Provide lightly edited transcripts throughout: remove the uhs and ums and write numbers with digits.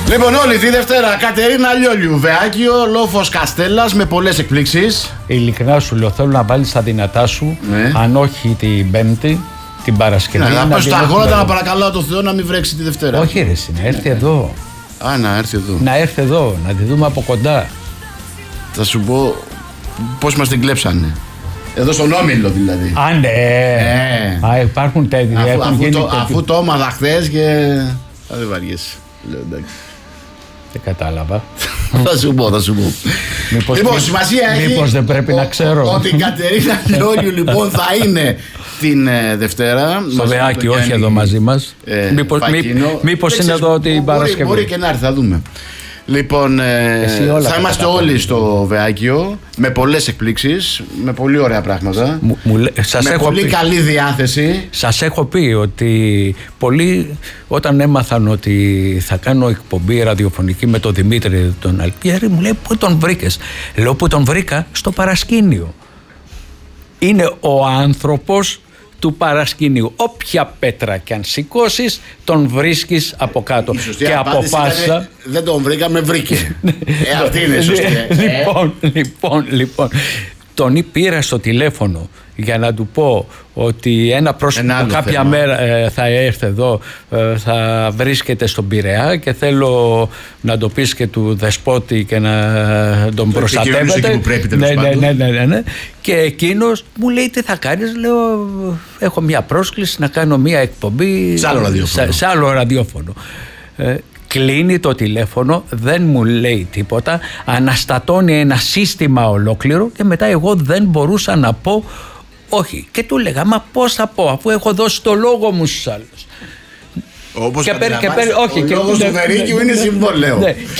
Λοιπόν, όλη τη Δευτέρα Κατερίνα Λιόλιου, Βεάκιο, Λόφος Καστέλλας με πολλές εκπλήξεις. Ειλικρινά σου λέω, θέλω να βάλεις τα δυνατά σου, αν όχι την Πέμπτη, την Παρασκευή. Να πας στα αγώνα να παρακαλώ το Θεό να μην βρέξει τη Δευτέρα. Όχι ρε, να έρθει εδώ. Α, να έρθει εδώ. Να έρθει εδώ, να τη δούμε από κοντά. Θα σου πω πώς μας την κλέψανε. Εδώ στον Όμιλο δηλαδή. Α, ναι. Α, υπάρχουν τέτοια. Αφού το έμαθα χθες και δεν βαριέσαι. Λέω εντάξει. Δεν κατάλαβα. Θα σου πω. Λοιπόν, σημασία έχει. Μήπως δεν πρέπει να ξέρω. Ότι η Κατερίνα Λιόλιου λοιπόν θα είναι την Δευτέρα. Στο Βεάκιο, όχι εδώ μαζί μας. Μήπως είναι εδώ την Παρασκευή. Μπορεί και να έρθει, θα δούμε. Λοιπόν, θα είμαστε όλοι στο Βεάκιο με πολλές εκπλήξεις, με πολύ ωραία πράγματα, με πολύ καλή διάθεση. Σας έχω πει ότι πολλοί όταν έμαθαν ότι θα κάνω εκπομπή ραδιοφωνική με τον Δημήτρη τον Αλπιέρη, μου λέει πού τον βρήκες. Λέω που τον βρήκα στο παρασκήνιο. Είναι ο άνθρωπος του παρασκηνίου. Όποια πέτρα και αν σηκώσεις, τον βρίσκεις από κάτω. Και αποφάσισα. Δεν τον βρήκα, με βρήκε. Αυτή είναι σωστή. Λοιπόν. Τον πήρα στο τηλέφωνο για να του πω ότι ένα πρόσωπο κάποια μέρα θα έρθει εδώ, θα βρίσκεται στον Πειραιά και θέλω να το πεις και του Δεσπότη και να τον προστατεύετε. Ναι. Και εκείνος μου λέει τι θα κάνεις. Λέω έχω μια πρόσκληση να κάνω μια εκπομπή σε άλλο ραδιόφωνο. Κλείνει το τηλέφωνο, δεν μου λέει τίποτα, αναστατώνει ένα σύστημα ολόκληρο και μετά εγώ δεν μπορούσα να πω όχι. Και του λέγα, μα πώς θα πω αφού έχω δώσει το λόγο μου στους άλλους. Όπως ο λόγος του Βερίκιου είναι συμβόλαιο.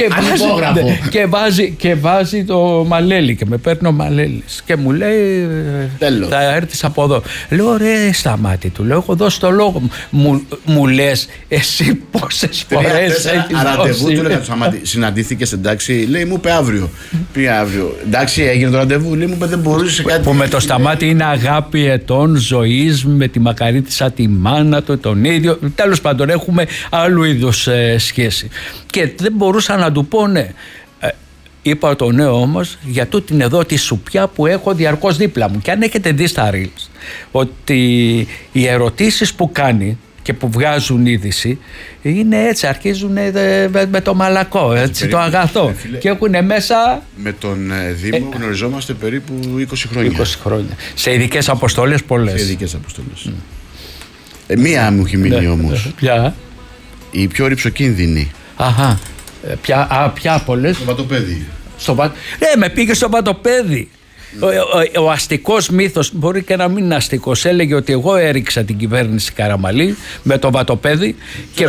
Και βάζει το Μαλέλη και με παίρνει ο Μαλέλης και μου λέει θα έρθεις από εδώ. Λέω ρε σταμάτη, του λέω έχω δώσει το λόγο μου. Μου λες εσύ πόσες φορές έχεις ραντεβού δώσει. Του λέγα του Σταμάτη, συναντήθηκες εντάξει, λέει μου είπε αύριο. Πήγα αύριο, εντάξει έγινε το ραντεβού, λέει μου είπε δεν μπορούσε κάτι. Που με το Σταμάτη είναι αγάπη ετών ζωής, με τη Μακαρίτισσα τη μάνα του, τον ίδιο. Τέλος πάντων έχουμε άλλου είδους σχέση. Και δεν μπορούσα να του πω ναι. Είπα το ναι όμως για τούτην εδώ τη σουπιά που έχω διαρκώς δίπλα μου. Και αν έχετε δει στα Reels ότι οι ερωτήσεις που κάνει και που βγάζουν είδηση είναι έτσι, αρχίζουν με το μαλακό, έτσι, το αγαθό. Και έχουν μέσα. Με τον Δήμο γνωριζόμαστε περίπου 20 χρόνια. 20 χρόνια. Σε ειδικές αποστολές πολλές. Σε ειδικές αποστολές. Μία μου έχει μείνει όμως. Ποια? Η πιο ρυψοκίνδυνη. Αχα. Ποια πολλές? Στο Βατοπέδι. Με πήγε στο Βατοπέδι. Ο αστικός μύθος, μπορεί και να μην είναι αστικός, έλεγε ότι εγώ έριξα την κυβέρνηση Καραμαλή με το Βατοπέδι και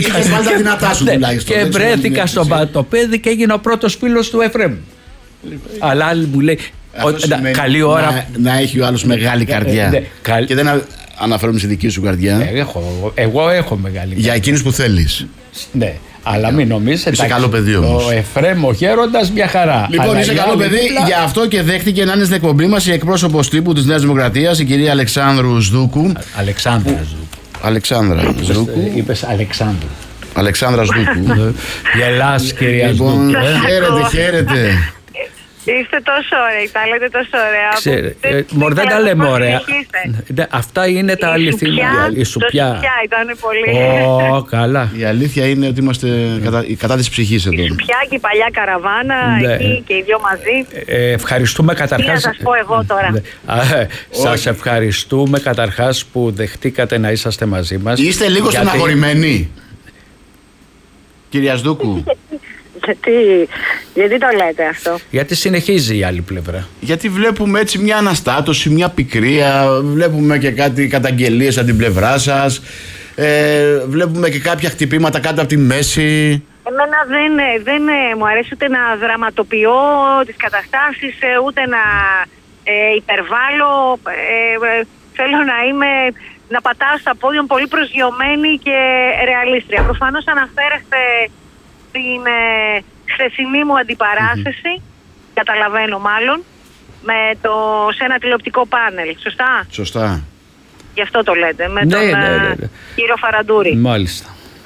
βρέθηκα στο Βατοπέδι και έγινα ο πρώτος φίλος του Εφραίμ. Αλλά άλλοι μου λέει καλή ώρα να έχει ο άλλος μεγάλη καρδιά. Και δεν αναφέρομαι στη δική σου καρδιά. Εγώ έχω μεγάλη καρδιά. Για εκείνους που θέλεις. Ναι. Αλλά μην νομίζετε. Είσαι καλό παιδί όμως. Ο Εφραίμ ο Γέροντας μια χαρά. Λοιπόν, είσαι καλό παιδί, γι' αυτό και δέχτηκε να είναι στην εκπομπή μας η εκπρόσωπος τύπου της Νέας Δημοκρατίας, η κυρία Αλεξάνδρου Σδούκου. Αλεξάνδρα Σδούκου. Είπες Αλεξάνδρου. Αλεξάνδρα Σδούκου. Γελάς, κυρία Σδούκου. Χαίρετε. Είστε τόσο ωραίοι, τα λέτε τόσο ωραία. Μωρ, δεν τα λέμε ωραία. Αυτά είναι τα αληθινά. Η σουπιά ήταν πολύ. Καλά. Η αλήθεια είναι ότι είμαστε κατά της ψυχής εδώ. Η σουπιά και η παλιά καραβάνα, εκεί και οι δυο μαζί. Ευχαριστούμε καταρχάς. Τι να σας πω εγώ τώρα. Σας ευχαριστούμε καταρχάς που δεχτήκατε να είσαστε μαζί μας. Είστε λίγο στεναχωρημένοι, κυρία Σδούκου? Γιατί το λέτε αυτό? Γιατί συνεχίζει η άλλη πλευρά. Γιατί βλέπουμε έτσι μια αναστάτωση, μια πικρία. Βλέπουμε και κάτι καταγγελίες από την πλευρά σας. Βλέπουμε και κάποια χτυπήματα κάτω από τη μέση. Εμένα δεν μου αρέσει ούτε να δραματοποιώ τις καταστάσεις, ούτε να υπερβάλλω. Θέλω να πατάω στα πόδια πολύ προσγειωμένη και ρεαλίστρια. Προφανώς αναφέρεστε την χθεσινή μου αντιπαράθεση, καταλαβαίνω μάλλον, σε ένα τηλεοπτικό πάνελ. Σωστά? Σωστά. Γι' αυτό το λέτε, με τον κύριο Φαραντούρη. Μάλιστα.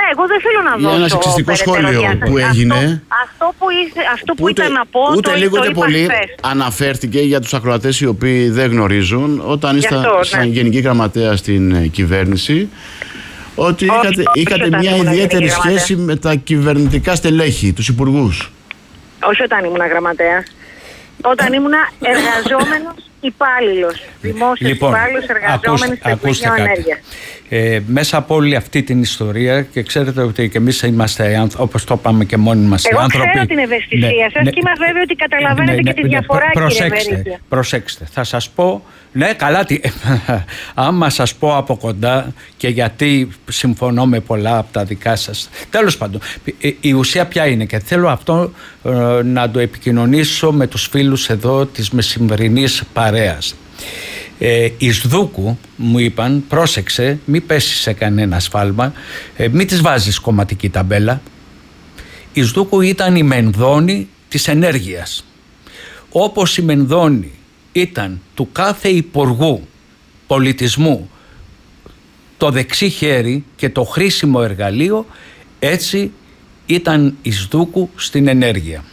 Εγώ δεν θέλω να δώσω ένα σεξιστικό σχόλιο που έγινε. Αυτό που ήταν να πω. Ούτε λίγο ούτε πολύ αναφέρθηκε για τους ακροατές οι οποίοι δεν γνωρίζουν, όταν ήσασταν γενική γραμματέα στην κυβέρνηση, ότι είχατε μια ιδιαίτερη σχέση με τα κυβερνητικά στελέχη, τους υπουργούς. Όχι όταν ήμουν γραμματέας. Όταν ήμουν εργαζόμενος υπάλληλος. Δημόσιος υπάλληλος εργαζόμενος στο Υπουργείο Ενέργειας. Μέσα από όλη αυτή την ιστορία, και ξέρετε ότι και εμείς είμαστε, όπως το είπαμε και μόνοι μας, εγώ άνθρωποι. Ξέρω την ευαισθησία σας και είμαι βέβαιη ότι καταλαβαίνετε και τη διαφορά, Προσέξτε, θα σας πω. Ναι, καλά, άμα σας πω από κοντά, και γιατί συμφωνώ με πολλά από τα δικά σας. Τέλος πάντων, η ουσία ποια είναι, και θέλω αυτό να το επικοινωνήσω με τους φίλους εδώ της μεσημβρινής παρέας. Εις Δούκου μου είπαν, πρόσεξε, μην πέσει σε κανένα σφάλμα, μην της βάζεις κομματική ταμπέλα. Εις Δούκου ήταν η μενδόνη της ενέργειας. Όπως η μενδόνη ήταν του κάθε υπουργού πολιτισμού το δεξί χέρι και το χρήσιμο εργαλείο, έτσι ήταν εις Δούκου στην ενέργεια.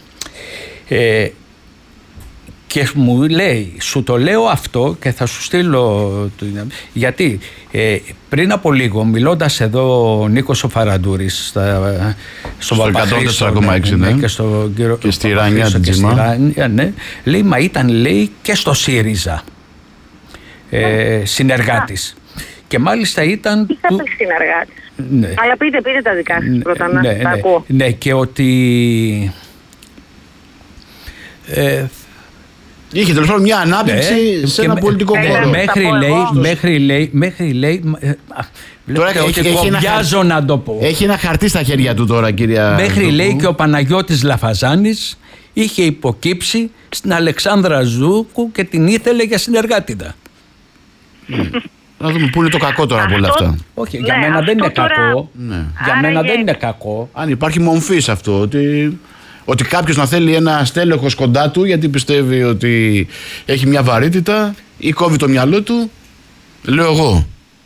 Και μου λέει, σου το λέω αυτό και θα σου στείλω, γιατί πριν από λίγο, μιλώντας εδώ ο Νίκος ο Φαραντούρης στο Παπαχρήστο, και στη Ράνια, ναι, λέει, μα ήταν, λέει, και στο ΣΥΡΙΖΑ συνεργάτης. Και μάλιστα ήταν. Είχατε συνεργάτης. Ναι. Αλλά πείτε τα δικά σας πρώτα, να τα ακούω. Ναι, και ότι. Είχε τέλος πάντων μια ανάπτυξη σε ένα πολιτικό χώρο. Μέχρι λέει. Τώρα κομβιάζω να το πω. Έχει ένα χαρτί στα χέρια του τώρα, κυρία. Μέχρι λέει και ο Παναγιώτης Λαφαζάνης είχε υποκύψει στην Αλεξάνδρα Ζούκου και την ήθελε για συνεργάτηδα. Να δούμε πού είναι το κακό τώρα από όλα αυτά. Όχι, για μένα δεν είναι κακό. Για μένα δεν είναι κακό. Αν υπάρχει μομφή σε αυτό, ότι κάποιος να θέλει ένα στέλεχος κοντά του γιατί πιστεύει ότι έχει μια βαρύτητα ή κόβει το μυαλό του, λέω εγώ.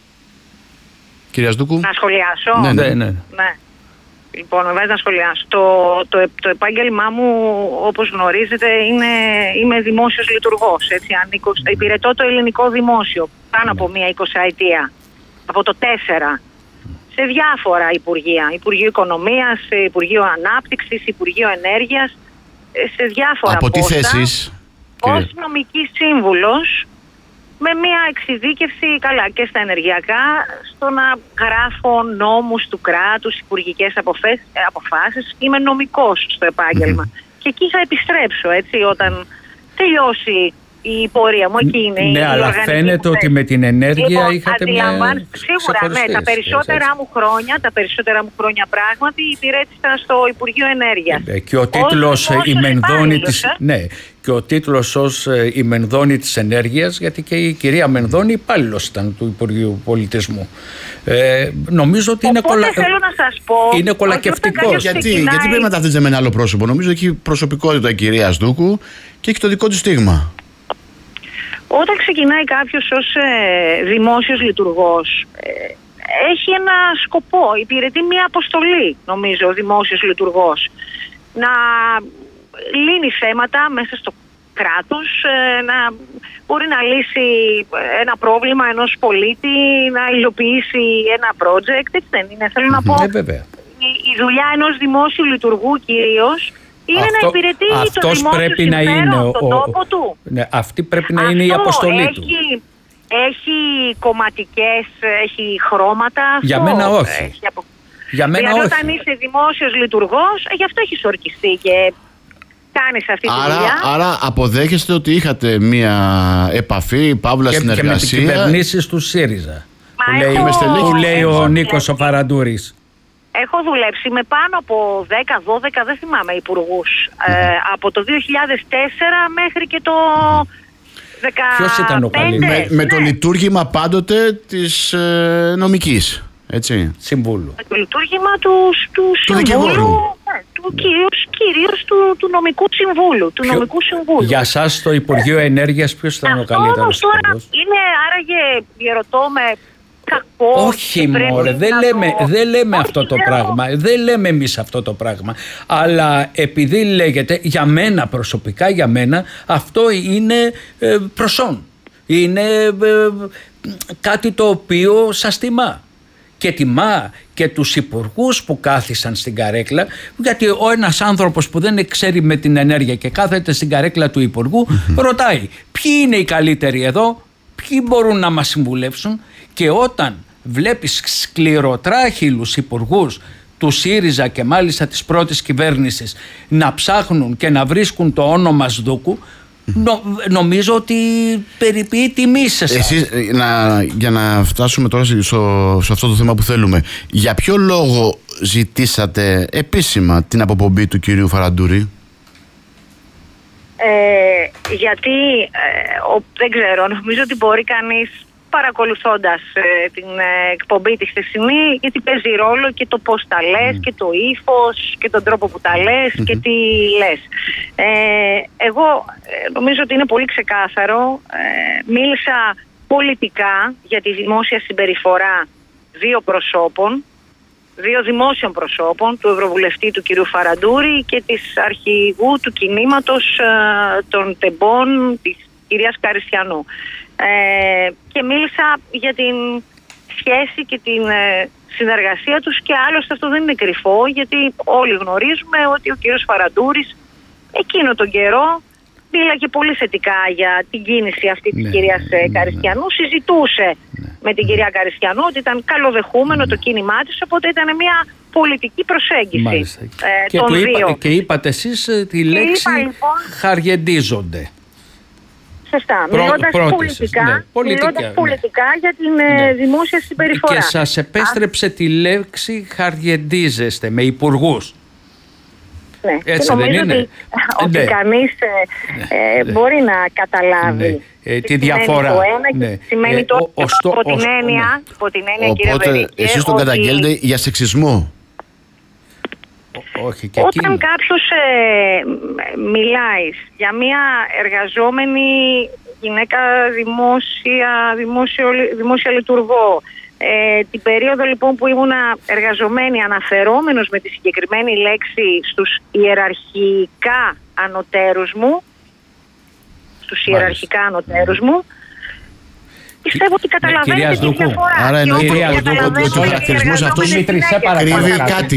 Κυρία Στούκου. Να σχολιάσω. Ναι. Λοιπόν, με βάζει να σχολιάσω. Το επάγγελμά μου, όπως γνωρίζετε, είμαι δημόσιος λειτουργός. Υπηρετώ το ελληνικό δημόσιο πάνω από μία 20ετία. Από το 4. Σε διάφορα υπουργεία. Υπουργείο Οικονομίας, Υπουργείο Ανάπτυξης, Υπουργείο Ενέργειας. Σε διάφορα από πόστα. Τι θέσεις? Ως νομική σύμβουλος, με μια εξειδίκευση, καλά, και στα ενεργειακά, στο να γράφω νόμους του κράτους, υπουργικές αποφάσεις. Είμαι νομικός στο επάγγελμα. Και εκεί θα επιστρέψω, έτσι, όταν τελειώσει η πορεία μου. Εκεί είναι. Ναι, αλλά φαίνεται ότι με την ενέργεια είχατε μια. Σίγουρα, ναι, τα περισσότερα μου χρόνια πράγματι υπηρέτησα στο Υπουργείο Ενέργειας. Και ο τίτλος η Μενδόνη της. Ναι. Και ο τίτλος ως η Μενδόνη της Ενέργειας, γιατί και η κυρία Μενδόνη υπάλληλος ήταν του Υπουργείου Πολιτισμού. Νομίζω ότι είναι θέλω να σας πω, είναι κολακευτικό. Γιατί πρέπει να ταυτίζεται με ένα άλλο πρόσωπο? Νομίζω έχει προσωπικότητα η κυρία Στούκου και έχει το δικό του στίγμα. Όταν ξεκινάει κάποιος ως δημόσιος λειτουργός, έχει ένα σκοπό, υπηρετεί μια αποστολή, νομίζω, ο δημόσιος λειτουργός. Να λύνει θέματα μέσα στο κράτος, να μπορεί να λύσει ένα πρόβλημα ενός πολίτη, να υλοποιήσει ένα project, έτσι δεν είναι? Θέλω να πω, η δουλειά ενός δημόσιου λειτουργού κυρίως είναι να υπηρετεί το δημόσιο συμφέρον στον τόπο του. Ναι, αυτή πρέπει να είναι η αποστολή του. Έχει κομματικές, έχει χρώματα. Για μένα όχι. Δηλαδή όταν είσαι δημόσιος λειτουργός, γι' αυτό έχεις ορκιστεί και κάνεις αυτή τη δουλειά. Άρα αποδέχεστε ότι είχατε μία επαφή, παύλα συνεργασία. Και με τις κυβερνήσεις του ΣΥΡΙΖΑ. Που λέει ο Νίκος ο Φαραντούρης. Έχω δουλέψει με πάνω από 10-12, δεν θυμάμαι, υπουργούς. Από το 2004 μέχρι και το 2015. Ποιος ήταν ο καλύτερος? Με το λειτουργήμα πάντοτε της νομικής, έτσι. Συμβούλου. Με το λειτουργήμα του Συμβούλου. Κυρίως του νομικού συμβούλου. Νομικού συμβούλου. Για σας το Υπουργείο Ενέργειας ποιος ήταν ο καλύτερος? Τώρα είναι, άραγε, διαρωτώ με, κακό. Όχι μωρέ, δεν λέμε αυτό το πράγμα. Δεν λέμε εμείς αυτό το πράγμα. Αλλά επειδή λέγεται, για μένα προσωπικά, για μένα, αυτό είναι προσόν. Είναι κάτι το οποίο σας τιμά. Και τιμά και τους υπουργούς που κάθισαν στην καρέκλα, γιατί ένας άνθρωπος που δεν ξέρει με την ενέργεια και κάθεται στην καρέκλα του υπουργού ρωτάει ποιοι είναι οι καλύτεροι εδώ, ποιοι μπορούν να μας συμβουλεύσουν. Και όταν βλέπεις σκληροτράχυλους υπουργούς του ΣΥΡΙΖΑ και μάλιστα της πρώτης κυβέρνησης να ψάχνουν και να βρίσκουν το όνομα Σδούκου, νομίζω ότι περιποιεί τιμή σε εσάς. Εσείς, για να φτάσουμε τώρα σε αυτό το θέμα που θέλουμε, για ποιο λόγο ζητήσατε επίσημα την αποπομπή του κυρίου Φαραντούρη? Γιατί δεν ξέρω, νομίζω ότι μπορεί κανείς, παρακολουθώντας την εκπομπή της χθεσινή, γιατί παίζει ρόλο και το πώς τα λες και το ύφος και τον τρόπο που τα λες και τι λες. Εγώ νομίζω ότι είναι πολύ ξεκάθαρο. Μίλησα πολιτικά για τη δημόσια συμπεριφορά δύο δημόσιων προσώπων, του Ευρωβουλευτή του κυρίου Φαραντούρη και της αρχηγού του κινήματος των τεμπών της κυρίας Καριστιανού. Και μίλησα για την σχέση και την συνεργασία τους, και άλλωστε αυτό δεν είναι κρυφό, γιατί όλοι γνωρίζουμε ότι ο κύριος Φαραντούρης εκείνο τον καιρό μίλαγε πολύ θετικά για την κίνηση αυτή της κυρίας Καριστιανού, συζητούσε με την κυρία Καριστιανού ότι ήταν καλοδεχούμενο το κίνημά της, οπότε ήταν μια πολιτική προσέγγιση των δύο. Και είπατε εσείς τη λέξη χαριεντίζονται. Σωστά, μιλώντας πολιτικά για την δημόσια συμπεριφορά. Και σας επέστρεψε τη λέξη χαριεντίζεστε με υπουργούς. Ναι, έτσι και νομίζω δεν είναι? Ότι κανείς μπορεί να καταλάβει τη διαφορά. Σημαίνει το υπό την έννοια, κύριε Βερίκη. Οπότε εσείς τον καταγγέλλετε για σεξισμό. Όχι, και όταν κάποιος μιλάει για μια εργαζόμενη γυναίκα δημόσια λειτουργό, την περίοδο λοιπόν που ήμουνα εργαζομένη, αναφερόμενος με τη συγκεκριμένη λέξη στους ιεραρχικά ανωτέρους μου, πιστεύω ότι καταλαβαίνετε τη διαφορά. Άρα εννοείται ότι ο χαρακτηρισμός αυτός κρύβει κάτι,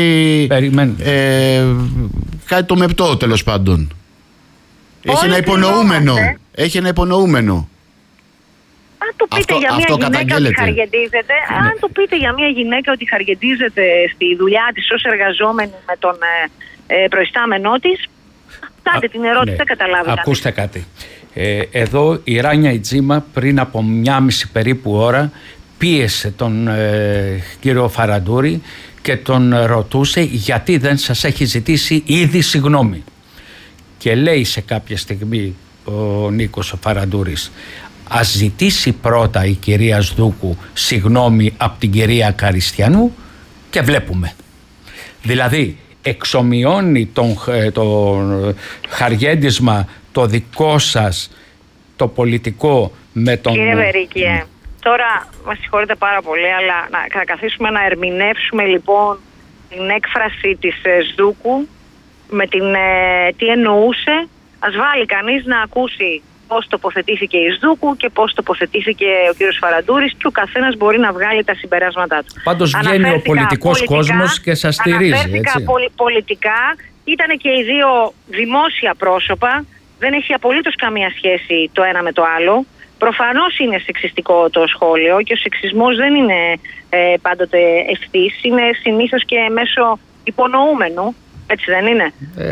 κάτι το μεπτό, τέλος πάντων. Έχει ένα υπονοούμενο. Αν το πείτε για μια γυναίκα ότι χαριεντίζεται, ότι χαριεντίζεται στη δουλειά της ως εργαζόμενη με τον προϊστάμενό της, κάντε την ερώτηση, δεν καταλάβετε. Ακούστε κάτι. Εδώ η Ράνια Ιτζίμα πριν από 1,5 περίπου ώρα πίεσε τον κύριο Φαραντούρη και τον ρωτούσε γιατί δεν σας έχει ζητήσει ήδη συγγνώμη. Και λέει σε κάποια στιγμή ο Νίκος ο Φαραντούρης, ας ζητήσει πρώτα η κυρία Σδούκου συγγνώμη από την κυρία Καριστιανού και βλέπουμε. Δηλαδή εξομοιώνει το χαριέντισμα το δικό σας, το πολιτικό, με τον... Κύριε Βερίκη, τώρα μας συγχωρείτε πάρα πολύ, αλλά να καθίσουμε να ερμηνεύσουμε λοιπόν την έκφραση της Σδούκου με την τι εννοούσε. Ας βάλει κανείς να ακούσει πώς τοποθετήθηκε η Σδούκου και πώς τοποθετήθηκε ο κύριος Φαραντούρης, και ο καθένας μπορεί να βγάλει τα συμπεράσματά του. Πάντως βγαίνει ο πολιτικός κόσμος και σας στηρίζει. Αναφέρθηκα πολιτικά, ήταν και οι δύο δημόσια πρόσωπα, δεν έχει απολύτως καμία σχέση το ένα με το άλλο. Προφανώς είναι σεξιστικό το σχόλιο και ο σεξισμός δεν είναι πάντοτε ευθύς, είναι συνήθως και μέσω υπονοούμενου, έτσι δεν είναι?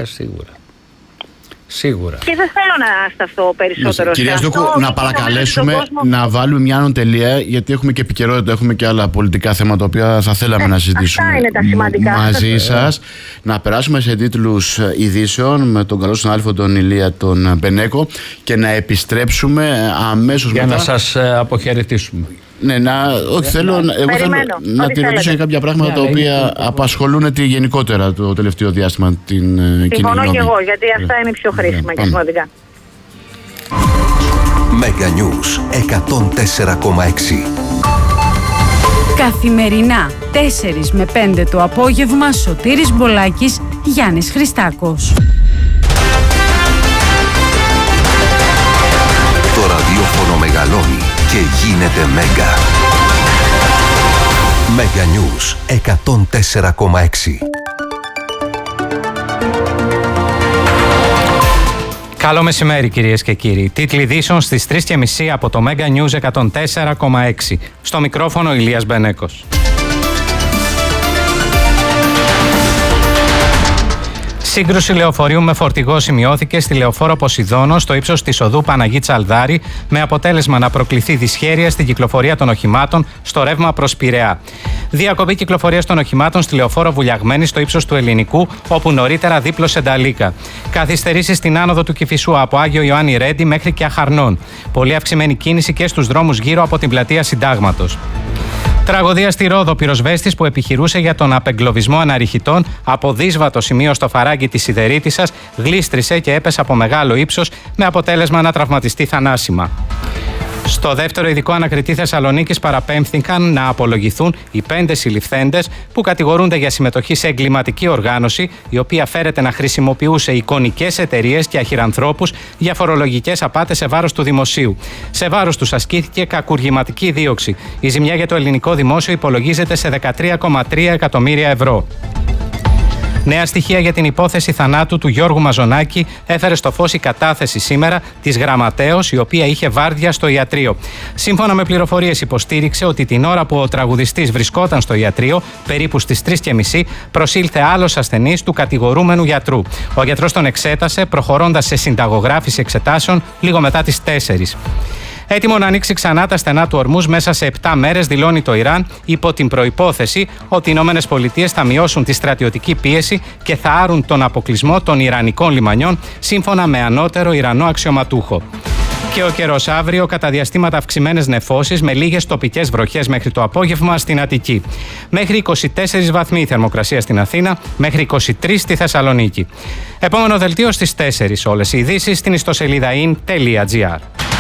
Σίγουρα. Και δεν θέλω να σταθώ περισσότερο. Κυρία Σδούκου, να παρακαλέσουμε να βάλουμε μια άνω τελεία, γιατί έχουμε και επικαιρότητα, έχουμε και άλλα πολιτικά θέματα τα οποία θα θέλαμε να συζητήσουμε μαζί σας. Να περάσουμε σε τίτλους ειδήσεων με τον καλό συνάδελφο τον Ηλία τον Μπενέκο και να επιστρέψουμε αμέσως για μετά. Να σας αποχαιρετήσουμε. Ναι, θέλω να τη ρωτήσω για κάποια πράγματα τα οποία απασχολούν γενικότερα το τελευταίο διάστημα την κοινή γνώμη. Συμφωνώ και εγώ, γιατί αυτά είναι πιο χρήσιμα και σημαντικά. Mega News 104,6. Καθημερινά 4 με 5 το απόγευμα, Σωτήρης Μπολάκης, Γιάννης Χριστάκος. Το ραδιόφωνο μεγαλώνει και γίνεται μέγα. Μέγα News 104,6. Καλό μεσημέρι κυρίες και κύριοι. Τίτλοι ειδήσεων στις 3:30 από το Μέγα News 104,6. Στο μικρόφωνο Ηλίας Μπενέκος. Σύγκρουση λεωφορείου με φορτηγό σημειώθηκε στη λεωφόρο Ποσειδώνο στο ύψος της οδού Παναγή Τσαλδάρη, με αποτέλεσμα να προκληθεί δυσχέρεια στην κυκλοφορία των οχημάτων στο ρεύμα προς Πειραιά. Διακοπή κυκλοφορίας των οχημάτων στη λεωφόρο Βουλιαγμένη στο ύψος του Ελληνικού, όπου νωρίτερα δίπλωσε Νταλίκα. Καθυστερήσεις στην άνοδο του Κηφισού από Άγιο Ιωάννη Ρέντι μέχρι και Αχαρνών. Πολύ αυξημένη κίνηση και στους δρόμους γύρω από την πλατεία Συντάγματος. Τραγωδία στη Ρόδο, πυροσβέστης που επιχειρούσε για τον απεγκλωβισμό αναρριχητών από δύσβατο σημείο στο φαράγγι της Σιδερίτισσας γλίστρισε και έπεσε από μεγάλο ύψος, με αποτέλεσμα να τραυματιστεί θανάσιμα. Στο δεύτερο ειδικό ανακριτή Θεσσαλονίκης παραπέμφθηκαν να απολογηθούν οι 5 συλληφθέντες που κατηγορούνται για συμμετοχή σε εγκληματική οργάνωση, η οποία φέρεται να χρησιμοποιούσε εικονικές εταιρείες και αχυρανθρώπους για φορολογικές απάτες σε βάρος του δημοσίου. Σε βάρος τους ασκήθηκε κακουργηματική δίωξη. Η ζημιά για το ελληνικό δημόσιο υπολογίζεται σε 13,3 εκατομμύρια ευρώ. Νέα στοιχεία για την υπόθεση θανάτου του Γιώργου Μαζονάκη έφερε στο φως η κατάθεση σήμερα της γραμματέως, η οποία είχε βάρδια στο ιατρείο. Σύμφωνα με πληροφορίες, υποστήριξε ότι την ώρα που ο τραγουδιστής βρισκόταν στο ιατρείο, περίπου στις 3:30, προσήλθε άλλος ασθενής του κατηγορούμενου γιατρού. Ο γιατρός τον εξέτασε, προχωρώντας σε συνταγογράφηση εξετάσεων λίγο μετά τις 4. Έτοιμο να ανοίξει ξανά τα στενά του ορμούς μέσα σε 7 μέρες, δηλώνει το Ιράν, υπό την προϋπόθεση ότι οι ΗΠΑ θα μειώσουν τη στρατιωτική πίεση και θα άρουν τον αποκλεισμό των Ιρανικών λιμανιών, σύμφωνα με ανώτερο Ιρανό αξιωματούχο. Και ο καιρός αύριο, κατά διαστήματα αυξημένες νεφώσεις με λίγες τοπικές βροχές μέχρι το απόγευμα στην Αττική. Μέχρι 24 βαθμοί η θερμοκρασία στην Αθήνα, μέχρι 23 στη Θεσσαλονίκη. Επόμενο δελτίο στις 4. Όλες οι ειδήσεις στην ιστοσελίδα in.gr.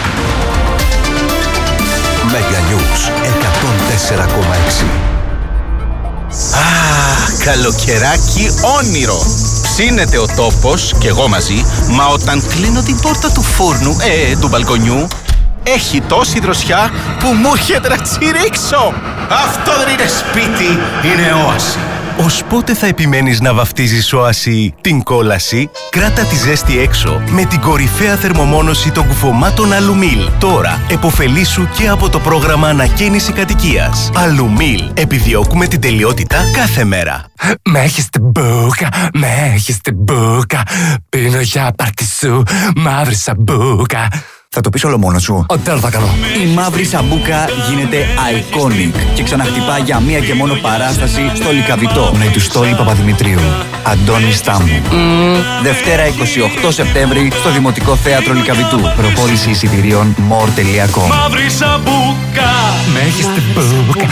Μέγα News 104,6. Καλοκαιράκι όνειρο. Ψήνεται ο τόπος και εγώ μαζί, μα όταν κλείνω την πόρτα του φούρνου, του μπαλκονιού, έχει τόση δροσιά που μου έρχεται να τσιρίξω. Αυτό δεν είναι σπίτι, είναι όαση. Ως πότε θα επιμένεις να βαφτίζεις όαση την κόλαση? Κράτα τη ζέστη έξω με την κορυφαία θερμομόνωση των κουφωμάτων Αλουμίλ. Τώρα εποφελήσου και από το πρόγραμμα ανακαίνιση κατοικίας. Αλουμίλ. Επιδιώκουμε την τελειότητα κάθε μέρα. Με έχεις την μπούκα, με έχεις την μπούκα. Πίνω για πάρτι σου, μαύρη σαμπούκα. Θα το πεις όλο μόνος σου. Δεν θα κάνω. Η μαύρη σαμπούκα γίνεται iconic και ξαναχτυπά για μία και μόνο παράσταση στο Λυκαβητό με του Στόλη Παπαδημητρίου. Αντώνη Στάμπου. Δευτέρα 28 Σεπτέμβρη στο Δημοτικό Θέατρο Λυκαβητού. Προπόληση εισιτηρίων more.com. Μαύρη σαμπούκα, με έχεις την μπούκα.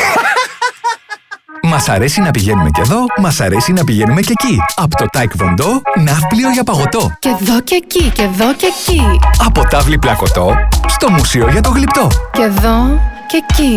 Μας αρέσει να πηγαίνουμε και εδώ, μας αρέσει να πηγαίνουμε και εκεί. Από το Taekwondo, ναύπλιο για παγωτό. Και εδώ και εκεί, και εδώ και εκεί. Από τάβλη πλακωτό, στο μουσείο για το γλυπτό. Και εδώ και εκεί.